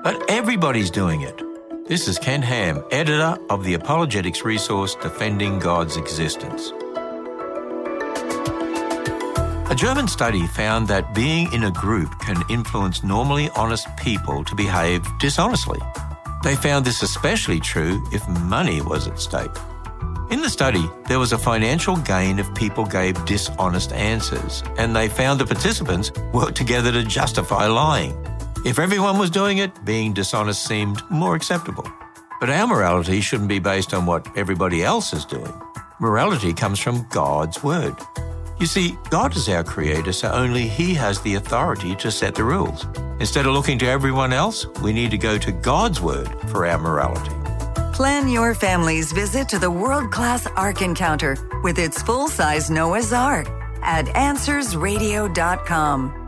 But everybody's doing it. This is Ken Ham, editor of the apologetics resource Defending God's Existence. A German study found that being in a group can influence normally honest people to behave dishonestly. They found this especially true if money was at stake. In the study, there was a financial gain if people gave dishonest answers, and they found the participants worked together to justify lying. If everyone was doing it, being dishonest seemed more acceptable. But our morality shouldn't be based on what everybody else is doing. Morality comes from God's word. You see, God is our creator, so only He has the authority to set the rules. Instead of looking to everyone else, we need to go to God's word for our morality. Plan your family's visit to the world-class Ark Encounter with its full-size Noah's Ark at AnswersRadio.com.